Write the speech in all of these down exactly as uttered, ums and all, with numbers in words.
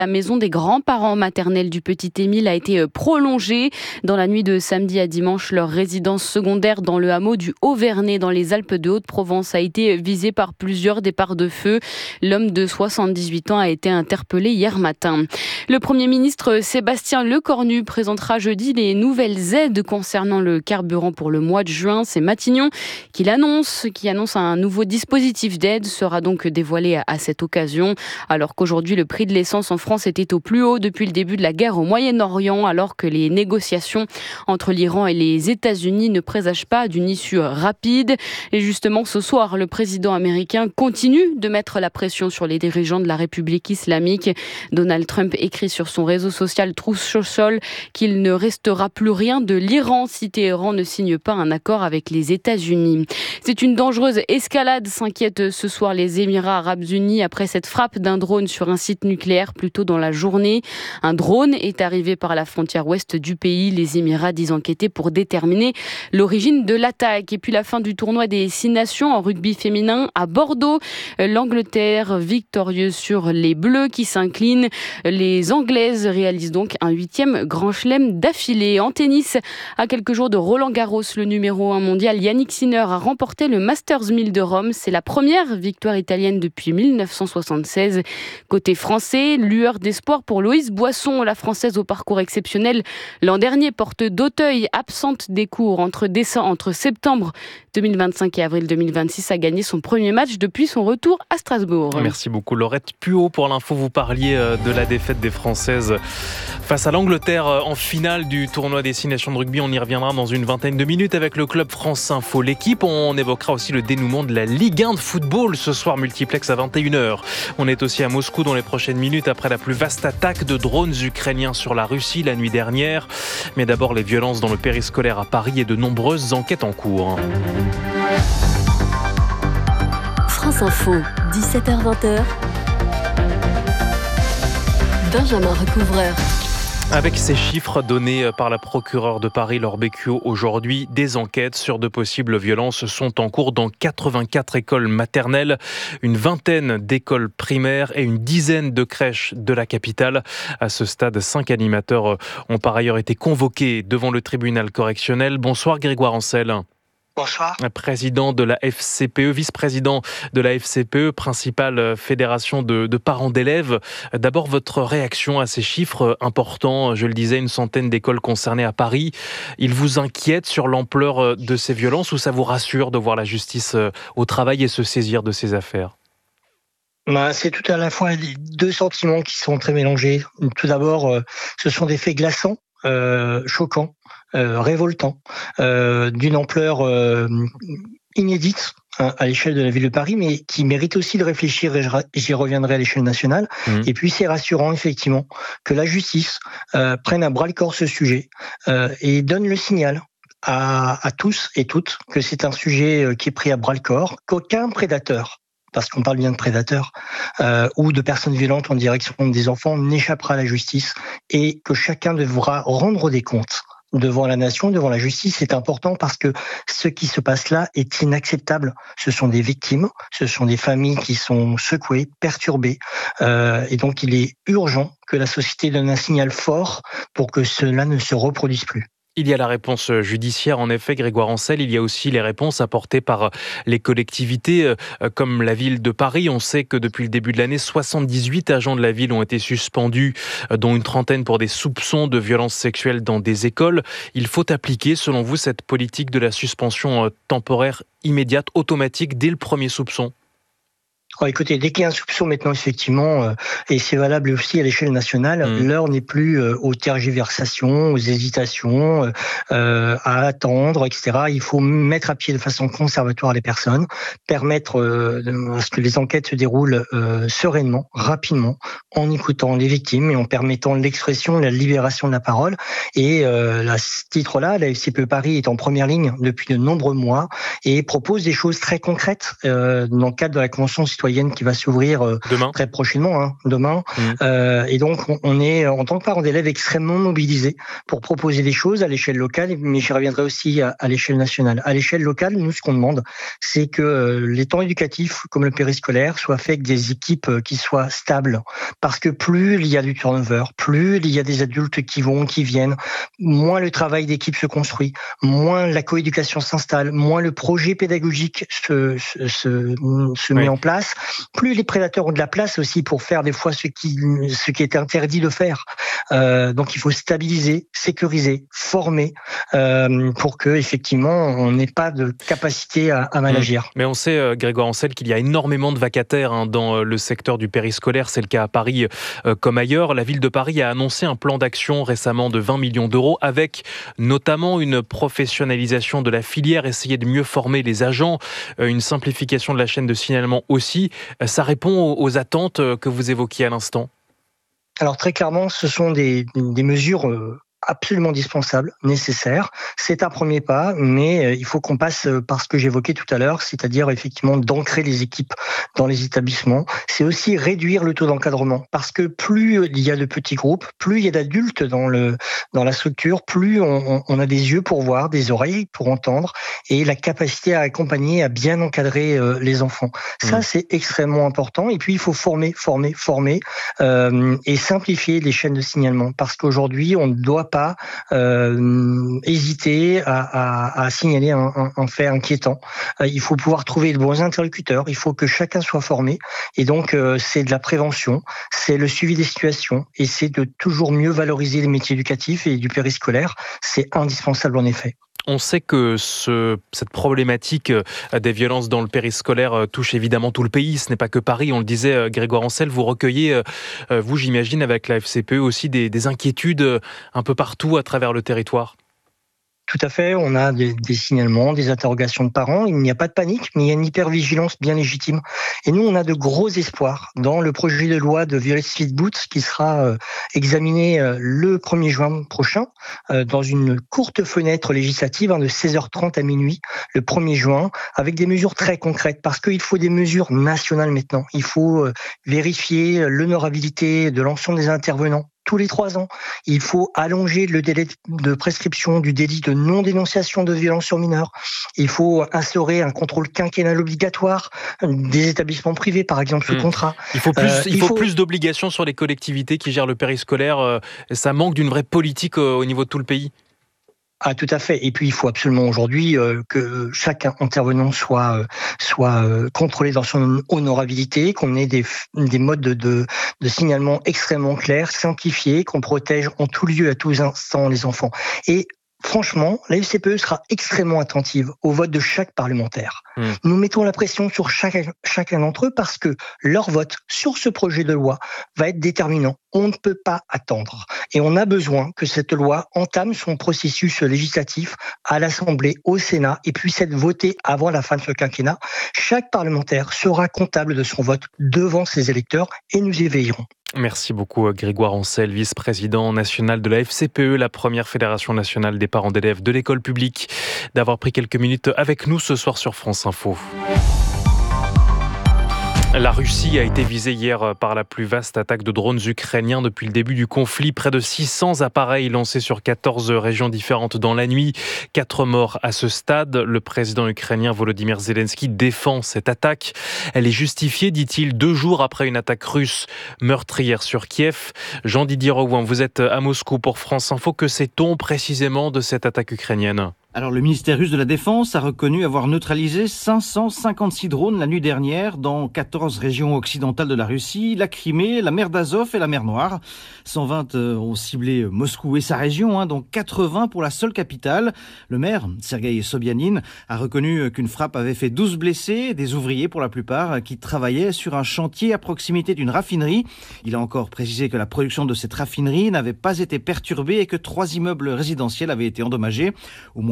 La maison des grands-parents maternels du petit Émile a été prolongée. Dans la nuit de samedi à dimanche, leur résidence secondaire dans le hameau du Haut-Vernay dans les Alpes de Haute-Provence a été visée par plusieurs départs de feu. L'homme de soixante-dix-huit ans a été interpellé hier matin. Le Premier ministre Sébastien Lecornu présentera jeudi les nouvelles aides concernant le carburant pour le mois de juin. C'est Matignon qui l'annonce, qui annonce un nouveau dispositif d'aide sera donc dévoilé à cette occasion. Alors qu'aujourd'hui, le prix de l'essence en France était au plus haut depuis le début de la guerre au Moyen-Orient, alors que les négociations entre l'Iran et les États-Unis ne présagent pas d'une issue rapide. Et justement, ce soir, le président américain continue de mettre la pression sur les dirigeants de la République islamique. Donald Trump écrit sur son réseau social Truth Social qu'il ne restera plus rien de l'Iran si Téhéran ne signe pas un accord avec les États-Unis. C'est une dangereuse escalade, s'inquiètent ce soir les Émirats arabes unis après cette frappe d'un drone sur un site nucléaire plus tôt dans la journée. Un drone est arrivé par la frontière ouest du pays. Les Émirats disent enquêter pour déterminer l'origine de l'attaque. Et puis la fin du tournoi des Six Nations en rugby féminin à Bordeaux. L'Angleterre victorieuse sur les Bleus qui s'inclinent. Les Anglaises réalisent donc un huitième grand chelem d'affilée. En tennis, à quelques jours de Roland-Garros, le numéro un mondial Yannick Sinner a remporté le Masters mille de Rome. C'est la première victoire italienne depuis dix-neuf cent soixante-seize. Côté français, lueur d'espoir pour Loïse Boisson, la Française au parcours exceptionnel. L'an dernier, porte d'Auteuil, absente des cours entre, décembre, entre septembre deux mille vingt-cinq et avril deux mille vingt-six, a gagné son premier match depuis son retour à Strasbourg. Merci beaucoup Laurette Puot pour l'info. Vous parliez de la défaite des Françaises face à l'Angleterre en finale du tournoi des Six Nations de rugby. On y reviendra dans une vingtaine de minutes avec le club France Info. L'équipe, on évoquera aussi le dénouement de la Ligue un de football ce soir, multiplex à vingt et une heures. On est aussi à Moscou dans les prochaines minutes après la plus vaste attaque de drones ukrainiens sur la Russie la nuit dernière. Mais d'abord les violences dans le périscolaire à Paris et de nombreuses enquêtes en cours. France Info, dix-sept heures vingt. Benjamin Recouvreur. Avec ces chiffres donnés par la procureure de Paris, Laure Bécuot, aujourd'hui, des enquêtes sur de possibles violences sont en cours dans quatre-vingt-quatre écoles maternelles, une vingtaine d'écoles primaires et une dizaine de crèches de la capitale. À ce stade, cinq animateurs ont par ailleurs été convoqués devant le tribunal correctionnel. Bonsoir Grégoire Ancel. Bonsoir. Président de la F C P E, vice-président de la F C P E, principale fédération de, de parents d'élèves. D'abord, votre réaction à ces chiffres importants. Je le disais, une centaine d'écoles concernées à Paris. Il vous inquiète sur l'ampleur de ces violences ou ça vous rassure de voir la justice au travail et se saisir de ces affaires ? Bah, c'est tout à la fois deux sentiments qui sont très mélangés. Tout d'abord, ce sont des faits glaçants, euh, choquants. Euh, révoltant, euh, d'une ampleur euh, inédite hein, à l'échelle de la ville de Paris, mais qui mérite aussi de réfléchir, et j'y reviendrai à l'échelle nationale. Mmh. Et puis c'est rassurant effectivement que la justice euh, prenne à bras-le-corps ce sujet euh, et donne le signal à, à tous et toutes que c'est un sujet qui est pris à bras-le-corps, qu'aucun prédateur, parce qu'on parle bien de prédateurs, euh, ou de personnes violentes en direction des enfants n'échappera à la justice et que chacun devra rendre des comptes devant la nation, devant la justice. C'est important parce que ce qui se passe là est inacceptable. Ce sont des victimes, ce sont des familles qui sont secouées, perturbées, euh, et donc il est urgent que la société donne un signal fort pour que cela ne se reproduise plus. Il y a la réponse judiciaire, en effet, Grégoire Ancel. Il y a aussi les réponses apportées par les collectivités, comme la ville de Paris. On sait que depuis le début de l'année, soixante-dix-huit agents de la ville ont été suspendus, dont une trentaine pour des soupçons de violences sexuelles dans des écoles. Il faut appliquer, selon vous, cette politique de la suspension temporaire immédiate, automatique, dès le premier soupçon ? Oh, écoutez, dès qu'il y a un soupçon maintenant, effectivement, euh, et c'est valable aussi à l'échelle nationale, mmh. l'heure n'est plus euh, aux tergiversations, aux hésitations, euh, à attendre, et cetera. Il faut mettre à pied de façon conservatoire les personnes, permettre euh, à ce que les enquêtes se déroulent euh, sereinement, rapidement, en écoutant les victimes et en permettant l'expression et la libération de la parole. Et euh, à ce titre-là, la F C P E Paris est en première ligne depuis de nombreux mois et propose des choses très concrètes euh, dans le cadre de la Convention citoyenne citoyenne qui va s'ouvrir euh, demain. très prochainement, hein, demain. Mmh. Euh, et donc, on, on est, en tant que parents d'élèves, extrêmement mobilisés pour proposer des choses à l'échelle locale, mais j'y reviendrai aussi à, à l'échelle nationale. À l'échelle locale, nous, ce qu'on demande, c'est que euh, les temps éducatifs, comme le périscolaire, soient faits avec des équipes euh, qui soient stables. Parce que plus il y a du turnover, plus il y a des adultes qui vont, qui viennent, moins le travail d'équipe se construit, moins la coéducation s'installe, moins le projet pédagogique se, se, se, se met oui. en place, plus les prédateurs ont de la place aussi pour faire des fois ce qui, ce qui est interdit de faire. Euh, donc il faut stabiliser, sécuriser, former euh, pour que effectivement on n'ait pas de capacité à, à mal agir. Mais on sait, euh, Grégoire Ancel, qu'il y a énormément de vacataires hein, dans euh, le secteur du périscolaire. C'est le cas à Paris euh, comme ailleurs. La ville de Paris a annoncé un plan d'action récemment de vingt millions d'euros avec notamment une professionnalisation de la filière, essayer de mieux former les agents, euh, une simplification de la chaîne de signalement aussi. Euh, ça répond aux, aux attentes euh, que vous évoquiez à l'instant. Alors très clairement, ce sont des, des mesures euh, absolument indispensables, nécessaires. C'est un premier pas, mais euh, il faut qu'on passe par ce que j'évoquais tout à l'heure, c'est-à-dire effectivement d'ancrer les équipes dans les établissements. C'est aussi réduire le taux d'encadrement, parce que plus il y a de petits groupes, plus il y a d'adultes dans le dans la structure, plus on, on a des yeux pour voir, des oreilles pour entendre, et la capacité à accompagner, à bien encadrer euh, les enfants. Ça, mmh. c'est extrêmement important. Et puis il faut former, former, former euh, et simplifier les chaînes de signalement, parce qu'aujourd'hui on ne doit pas euh, hésiter à, à, à signaler un, un, un fait inquiétant. Euh, il faut pouvoir trouver de bons interlocuteurs, il faut que chacun soit formé, et donc euh, c'est de la prévention, c'est le suivi des situations, et c'est de toujours mieux valoriser les métiers éducatifs et du périscolaire. C'est indispensable en effet. On sait que ce, cette problématique des violences dans le périscolaire touche évidemment tout le pays. Ce n'est pas que Paris, on le disait, Grégoire Ancel. Vous recueillez, vous j'imagine, avec la F C P E aussi des, des inquiétudes un peu partout à travers le territoire. Tout à fait, on a des, des signalements, des interrogations de parents. Il n'y a pas de panique, mais il y a une hypervigilance bien légitime. Et nous, on a de gros espoirs dans le projet de loi de Violette Speedboot qui sera euh, examiné euh, le premier juin prochain, euh, dans une courte fenêtre législative hein, de seize heures trente à minuit, le premier juin, avec des mesures très concrètes, parce qu'il faut des mesures nationales maintenant. Il faut euh, vérifier l'honorabilité de l'ensemble des intervenants tous les trois ans. Il faut allonger le délai de prescription du délit de non-dénonciation de violence sur mineurs. Il faut instaurer un contrôle quinquennal obligatoire des établissements privés, par exemple, sous mmh. contrat. Il faut plus, euh, il faut, faut plus d'obligations sur les collectivités qui gèrent le périscolaire. Ça manque d'une vraie politique au niveau de tout le pays. Ah, tout à fait. Et puis, il faut absolument aujourd'hui euh, que chaque intervenant soit euh, soit euh, contrôlé dans son honorabilité, qu'on ait des des modes de, de de signalement extrêmement clairs, simplifiés, qu'on protège en tout lieu, à tous instants les enfants. Et franchement, la F C P E sera extrêmement attentive au vote de chaque parlementaire. Mmh. Nous mettons la pression sur chaque, chacun d'entre eux parce que leur vote sur ce projet de loi va être déterminant. On ne peut pas attendre. Et on a besoin que cette loi entame son processus législatif à l'Assemblée, au Sénat, et puisse être votée avant la fin de ce quinquennat. Chaque parlementaire sera comptable de son vote devant ses électeurs et nous y veillerons. Merci beaucoup Grégoire Ancel, vice-président national de la F C P E, la première fédération nationale des parents d'élèves de l'école publique, d'avoir pris quelques minutes avec nous ce soir sur France Info. La Russie a été visée hier par la plus vaste attaque de drones ukrainiens depuis le début du conflit. Près de six cents appareils lancés sur quatorze régions différentes dans la nuit. Quatre morts à ce stade. Le président ukrainien Volodymyr Zelensky défend cette attaque. Elle est justifiée, dit-il, deux jours après une attaque russe meurtrière sur Kiev. Jean-Didier Rowan, vous êtes à Moscou pour France Info. Que sait-on précisément de cette attaque ukrainienne ? Alors, le ministère russe de la Défense a reconnu avoir neutralisé cinq cent cinquante-six drones la nuit dernière dans quatorze régions occidentales de la Russie, la Crimée, la mer d'Azov et la mer Noire. cent vingt ont ciblé Moscou et sa région, hein, dont quatre-vingts pour la seule capitale. Le maire, Sergueï Sobyanin, a reconnu qu'une frappe avait fait douze blessés, des ouvriers pour la plupart, qui travaillaient sur un chantier à proximité d'une raffinerie. Il a encore précisé que la production de cette raffinerie n'avait pas été perturbée et que trois immeubles résidentiels avaient été endommagés. Au moins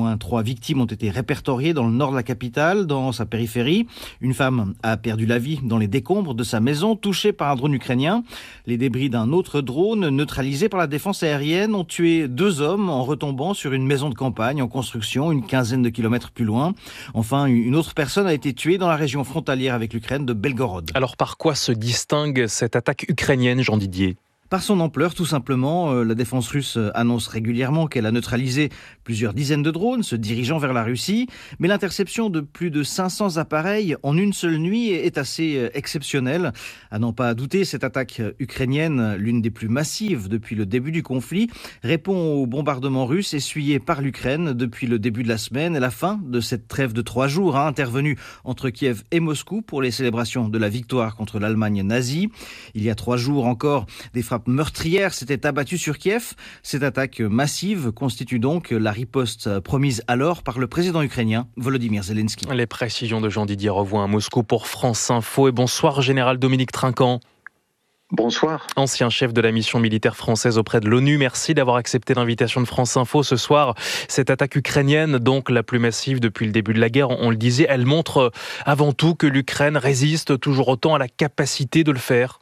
moins trois victimes ont été répertoriées dans le nord de la capitale, dans sa périphérie. Une femme a perdu la vie dans les décombres de sa maison, touchée par un drone ukrainien. Les débris d'un autre drone, neutralisé par la défense aérienne, ont tué deux hommes en retombant sur une maison de campagne en construction, une quinzaine de kilomètres plus loin. Enfin, une autre personne a été tuée dans la région frontalière avec l'Ukraine de Belgorod. Alors par quoi se distingue cette attaque ukrainienne, Jean Didier ? Par son ampleur, tout simplement, la défense russe annonce régulièrement qu'elle a neutralisé plusieurs dizaines de drones se dirigeant vers la Russie. Mais l'interception de plus de cinq cents appareils en une seule nuit est assez exceptionnelle. À n'en pas douter, cette attaque ukrainienne, l'une des plus massives depuis le début du conflit, répond aux bombardements russes essuyés par l'Ukraine depuis le début de la semaine et la fin de cette trêve de trois jours hein, intervenue entre Kiev et Moscou pour les célébrations de la victoire contre l'Allemagne nazie. Il y a trois jours encore, des frappes meurtrière s'était abattue sur Kiev. Cette attaque massive constitue donc la riposte promise alors par le président ukrainien Volodymyr Zelensky. Les précisions de Jean Didier Revoix à Moscou pour France Info. Et bonsoir Général Dominique Trinquant. Bonsoir. Ancien chef de la mission militaire française auprès de l'ONU, merci d'avoir accepté l'invitation de France Info ce soir. Cette attaque ukrainienne, donc la plus massive depuis le début de la guerre, on le disait, elle montre avant tout que l'Ukraine résiste toujours autant à la capacité de le faire.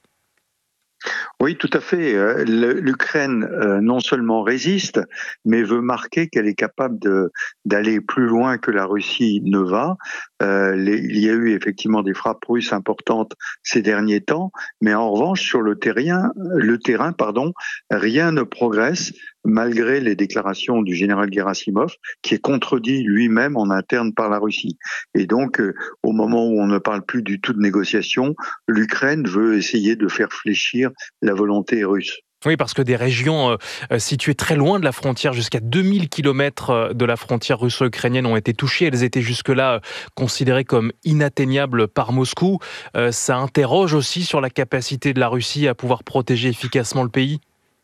Oui, tout à fait. L'Ukraine non seulement résiste, mais veut marquer qu'elle est capable de, d'aller plus loin que la Russie ne va. Euh, les, il y a eu effectivement des frappes russes importantes ces derniers temps, mais en revanche, sur le terrain, le terrain, pardon, rien ne progresse malgré les déclarations du général Gerasimov, qui est contredit lui-même en interne par la Russie. Et donc, euh, au moment où on ne parle plus du tout de négociation, l'Ukraine veut essayer de faire fléchir la volonté russe. Oui, parce que des régions euh, situées très loin de la frontière, jusqu'à deux mille kilomètres de la frontière russo-ukrainienne, ont été touchées. Elles étaient jusque-là euh, considérées comme inatteignables par Moscou. Euh, ça interroge aussi sur la capacité de la Russie à pouvoir protéger efficacement le pays.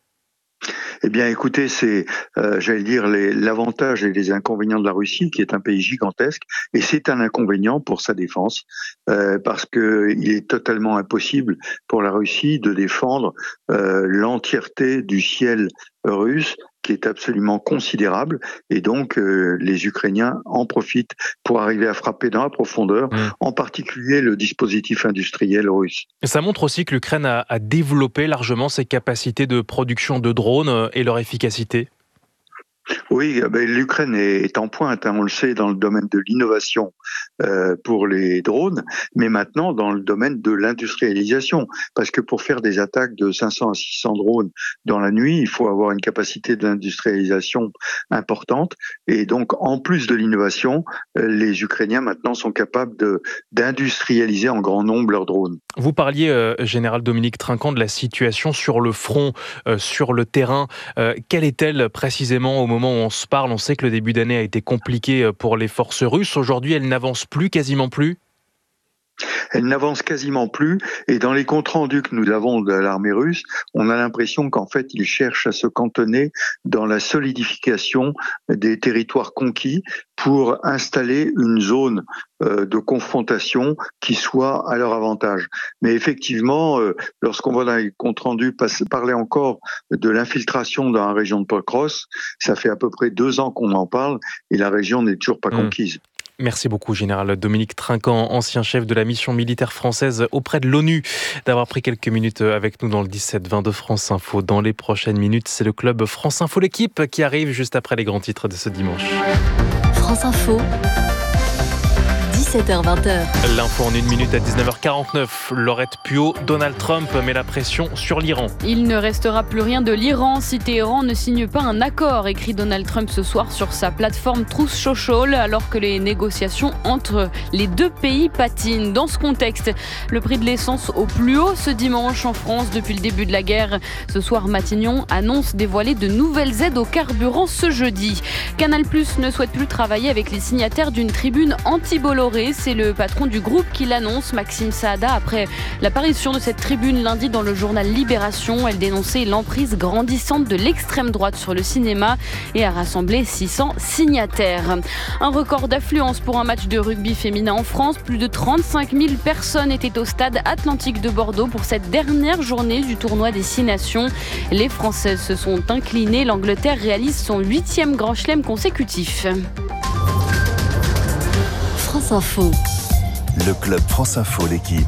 Eh bien, écoutez, c'est, euh, j'allais dire, les, l'avantage et les inconvénients de la Russie, qui est un pays gigantesque, et c'est un inconvénient pour sa défense, euh, parce que il est totalement impossible pour la Russie de défendre euh, l'entièreté du ciel russe, qui est absolument considérable, et donc euh, les Ukrainiens en profitent pour arriver à frapper dans la profondeur, mmh. en particulier le dispositif industriel russe. Et ça montre aussi que l'Ukraine a, a développé largement ses capacités de production de drones et leur efficacité. Oui, ben, l'Ukraine est en pointe, hein, on le sait, dans le domaine de l'innovation euh, pour les drones, mais maintenant dans le domaine de l'industrialisation, parce que pour faire des attaques de cinq cents à six cents drones dans la nuit, il faut avoir une capacité d'industrialisation importante, et donc en plus de l'innovation, euh, les Ukrainiens maintenant sont capables de, d'industrialiser en grand nombre leurs drones. Vous parliez, euh, Général Dominique Trinquant, de la situation sur le front, euh, sur le terrain. Euh, quelle est-elle précisément au moment où on se parle? On sait que le début d'année a été compliqué pour les forces russes. Aujourd'hui, elles n'avancent plus, quasiment plus. Elle n'avance quasiment plus, et dans les comptes rendus que nous avons de l'armée russe, on a l'impression qu'en fait, ils cherchent à se cantonner dans la solidification des territoires conquis pour installer une zone euh, de confrontation qui soit à leur avantage. Mais effectivement, euh, lorsqu'on voit dans les comptes rendus parler encore de l'infiltration dans la région de Pokros, ça fait à peu près deux ans qu'on en parle, et la région n'est toujours pas mmh. conquise. Merci beaucoup, Général Dominique Trinquant, ancien chef de la mission militaire française auprès de l'ONU, d'avoir pris quelques minutes avec nous dans le dix-sept vingt de France Info. Dans les prochaines minutes, c'est le club France Info, l'équipe qui arrive juste après les grands titres de ce dimanche. France Info. dix-sept heures vingt. L'info en une minute à dix-neuf heures quarante-neuf. Laurette Puot, Donald Trump met la pression sur l'Iran. Il ne restera plus rien de l'Iran si Téhéran ne signe pas un accord, écrit Donald Trump ce soir sur sa plateforme Truth Social, alors que les négociations entre les deux pays patinent. Dans ce contexte, le prix de l'essence au plus haut ce dimanche en France depuis le début de la guerre. Ce soir, Matignon annonce dévoiler de nouvelles aides au carburant ce jeudi. Canal+ ne souhaite plus travailler avec les signataires d'une tribune anti-Bolloré. C'est le patron du groupe qui l'annonce, Maxime Saada, après l'apparition de cette tribune lundi dans le journal Libération. Elle dénonçait l'emprise grandissante de l'extrême droite sur le cinéma et a rassemblé six cents signataires. Un record d'affluence pour un match de rugby féminin en France. Plus de trente-cinq mille personnes étaient au stade Atlantique de Bordeaux pour cette dernière journée du tournoi des Six Nations. Les Françaises se sont inclinées. L'Angleterre réalise son huitième grand chelem consécutif. France Info. Le club France Info, l'équipe.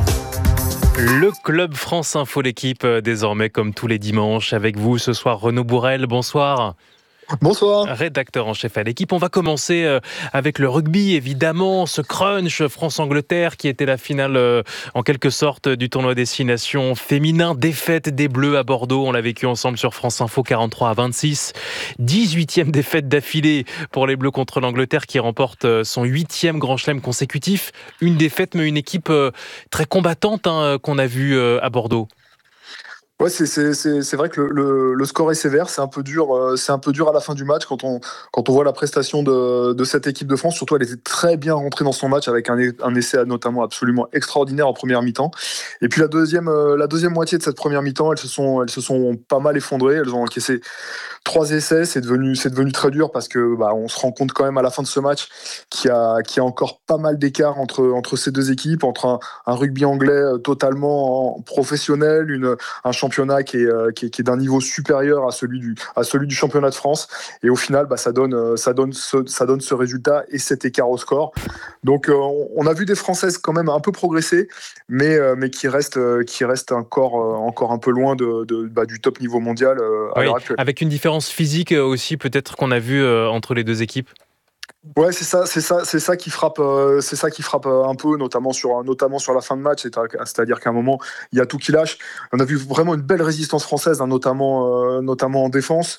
Le club France Info, l'équipe, désormais comme tous les dimanches. Avec vous ce soir, Renaud Bourrel, bonsoir. Bonsoir. Rédacteur en chef à l'équipe. On va commencer avec le rugby, évidemment. Ce crunch France-Angleterre qui était la finale en quelque sorte du tournoi Destination féminin. Défaite des Bleus à Bordeaux. On l'a vécu ensemble sur France Info, quarante-trois à vingt-six. dix-huitième défaite d'affilée pour les Bleus contre l'Angleterre qui remporte son huitième grand chelem consécutif. Une défaite mais une équipe très combattante hein, qu'on a vue à Bordeaux. Ouais, c'est, c'est, c'est, c'est vrai que le, le, le score est sévère, c'est un peu dur, euh, c'est un peu dur à la fin du match quand on, quand on voit la prestation de, de cette équipe de France. Surtout, elle était très bien rentrée dans son match avec un, un essai notamment absolument extraordinaire en première mi-temps. Et puis la deuxième, euh, la deuxième moitié de cette première mi-temps, elles se sont, elles se sont pas mal effondrées. Elles ont encaissé trois essais. C'est devenu, c'est devenu très dur parce que bah, on se rend compte quand même à la fin de ce match qu'il y a, qu'il y a encore pas mal d'écart entre, entre ces deux équipes, entre un, un rugby anglais totalement professionnel, une, un championnat Qui est, euh, qui, est, qui est d'un niveau supérieur à celui du, à celui du championnat de France. Et au final, bah, ça, donne, ça, donne ce, ça donne ce résultat et cet écart au score. Donc, euh, on a vu des Françaises quand même un peu progresser, mais, euh, mais qui restent, euh, qui restent encore, euh, encore un peu loin de, de, bah, du top niveau mondial euh, à oui, l'heure actuelle. Avec une différence physique aussi, peut-être qu'on a vu euh, entre les deux équipes. Ouais, c'est ça, c'est ça, c'est ça qui frappe, euh, c'est ça qui frappe euh, un peu, notamment sur, notamment sur la fin de match. C'est-à-dire qu'à un moment, il y a tout qui lâche. On a vu vraiment une belle résistance française, hein, notamment, euh, notamment en défense.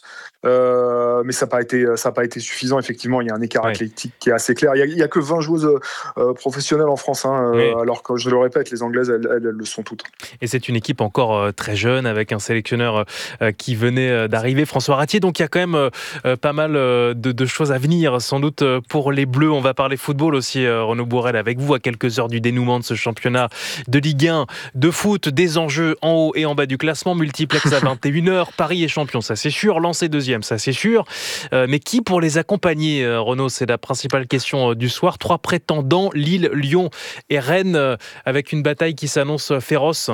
Euh, mais ça n'a pas été, ça n'a pas été suffisant. Effectivement, il y a un écart ouais. athlétique qui est assez clair. Il y a, a que vingt joueuses euh, professionnelles en France, hein, oui. euh, alors que je le répète, les Anglaises, elles, elles, elles le sont toutes. Et c'est une équipe encore euh, très jeune, avec un sélectionneur euh, qui venait euh, d'arriver, François Ratier. Donc il y a quand même euh, pas mal euh, de, de choses à venir, sans doute euh, pour les Bleus. On va parler football aussi, euh, Renaud Bourrel, avec vous, à quelques heures du dénouement de ce championnat de Ligue un de foot, des enjeux en haut et en bas du classement, multiplex à vingt et une heures. Paris est champion, ça c'est sûr. Lens est deuxième, ça c'est sûr. Euh, mais qui pour les accompagner, euh, Renaud? C'est la principale question euh, du soir. Trois prétendants, Lille, Lyon et Rennes, euh, avec une bataille qui s'annonce féroce.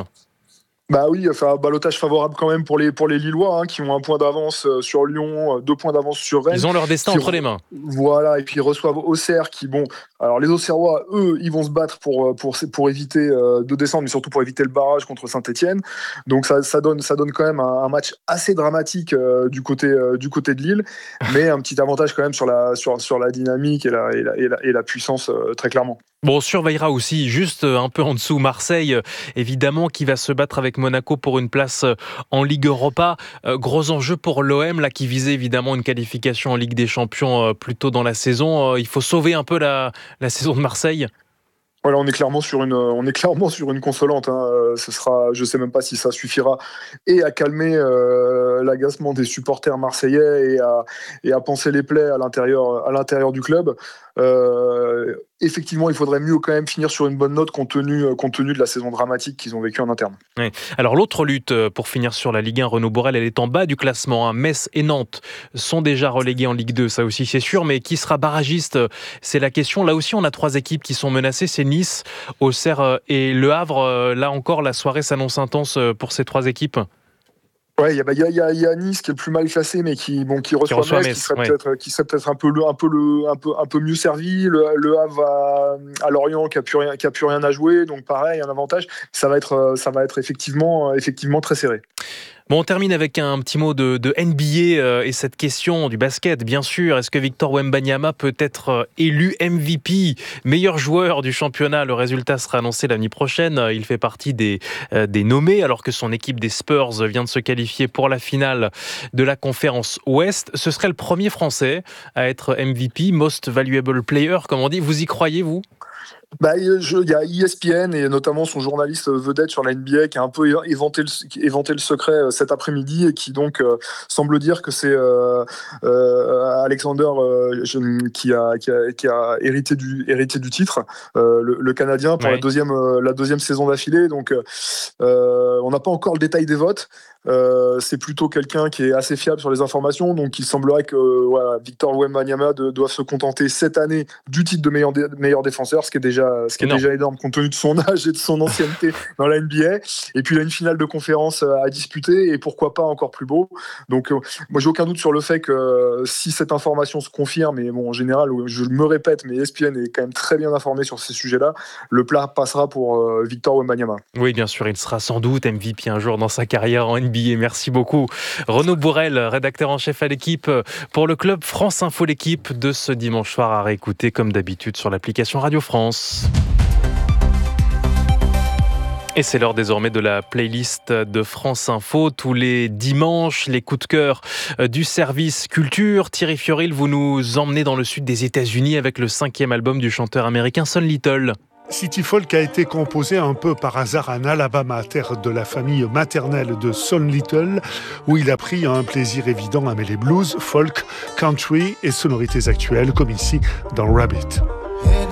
Bah oui, enfin, ballottage favorable quand même pour les, pour les Lillois, hein, qui ont un point d'avance sur Lyon, deux points d'avance sur Rennes. Ils ont leur destin qui, entre les mains. Voilà, et puis ils reçoivent Auxerre qui, bon, alors les Auxerrois, eux, ils vont se battre pour, pour, pour éviter euh, de descendre, mais surtout pour éviter le barrage contre Saint-Etienne. Donc ça, ça, donne, ça donne quand même un, un match assez dramatique euh, du, côté, euh, du côté de Lille, mais un petit avantage quand même sur la, sur, sur la dynamique et la, et la, et la, et la puissance, euh, très clairement. Bon, on surveillera aussi juste un peu en dessous Marseille, évidemment, qui va se battre avec Monaco pour une place en Ligue Europa. Euh, gros enjeu pour l'O M, là, qui visait évidemment une qualification en Ligue des Champions euh, plus tôt dans la saison. Euh, il faut sauver un peu la, la saison de Marseille. Voilà, on est clairement sur une, on est clairement sur une consolante. Hein. Ce sera, je sais même pas si ça suffira et à calmer euh, l'agacement des supporters marseillais et à, et à panser les plaies à l'intérieur, à l'intérieur du club. Euh, effectivement, il faudrait mieux quand même finir sur une bonne note compte tenu, compte tenu de la saison dramatique qu'ils ont vécue en interne. Oui. Alors l'autre lutte pour finir sur la Ligue un, Renaud Bourrel, elle est en bas du classement. Hein. Metz et Nantes sont déjà relégués en Ligue deux, ça aussi c'est sûr, mais qui sera barragiste, c'est la question. Là aussi, on a trois équipes qui sont menacées, c'est Nice, Auxerre et Le Havre. Là encore, la soirée s'annonce intense pour ces trois équipes. Ouais, il y a, y, a, y, a, y a Nice qui est le plus mal classé, mais qui, bon, qui reçoit, qui reçoit Metz, Metz, qui serait, ouais. peut-être, qui serait peut-être un peu, le, un peu, le, un peu, un peu mieux servi. Le, le Havre à, à Lorient qui a plus rien, qui a plus rien à jouer, donc pareil, un avantage. Ça va être, ça va être effectivement, effectivement très serré. Bon, on termine avec un petit mot de, de N B A et cette question du basket, bien sûr. Est-ce que Victor Wembanyama peut être élu M V P, meilleur joueur du championnat? Le résultat sera annoncé l'année prochaine. Il fait partie des, des nommés, alors que son équipe des Spurs vient de se qualifier pour la finale de la conférence Ouest. Ce serait le premier Français à être M V P, Most Valuable Player, comme on dit. Vous y croyez, vous? Bah, il y a E S P N et notamment son journaliste vedette sur la N B A qui a un peu éventé le, éventé le secret cet après-midi et qui donc euh, semble dire que c'est euh, euh, Alexander euh, qui, a, qui, a, qui a hérité du, hérité du titre, euh, le, le Canadien, pour ouais. la, deuxième, euh, la deuxième saison d'affilée. Donc euh, on n'a pas encore le détail des votes. Euh, c'est plutôt quelqu'un qui est assez fiable sur les informations, donc il semblerait que voilà, Victor Wembanyama de, doive se contenter cette année du titre de meilleur, dé, meilleur défenseur, ce qui est déjà déjà, ce qui est déjà énorme compte tenu de son âge et de son ancienneté dans la N B A. Et puis il a une finale de conférence à disputer et pourquoi pas encore plus beau. Donc euh, moi j'ai aucun doute sur le fait que euh, si cette information se confirme, et bon en général je me répète, mais E S P N est quand même très bien informé sur ces sujets-là, le plat passera pour euh, Victor Wembanyama. Oui, bien sûr, il sera sans doute M V P un jour dans sa carrière en N B A. Merci beaucoup. Renaud Bourrel, rédacteur en chef à l'équipe pour le club France Info, l'équipe de ce dimanche soir à réécouter comme d'habitude sur l'application Radio France. Et c'est l'heure désormais de la playlist de France Info. Tous les dimanches, les coups de cœur du service culture. Thierry Fioril, vous nous emmenez dans le sud des États-Unis avec le cinquième album du chanteur américain Son Little. City Folk a été composé un peu par hasard en Alabama, terre de la famille maternelle de Son Little, où il a pris un plaisir évident à mêler blues, folk, country et sonorités actuelles, comme ici dans Rabbit.